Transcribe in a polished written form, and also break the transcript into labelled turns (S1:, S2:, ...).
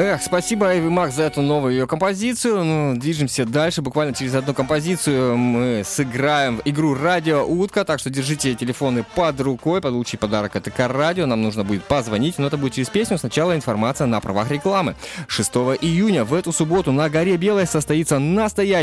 S1: Спасибо Айви Макс за эту новую ее композицию. Ну, движемся дальше. Буквально через одну композицию мы сыграем в игру «Радио Утка». Так что держите телефоны под рукой. Получите подарок от ТК Радио. Нам нужно будет позвонить, но это будет через песню. Сначала информация на правах рекламы. 6 июня в эту субботу на горе Белой состоится настоящий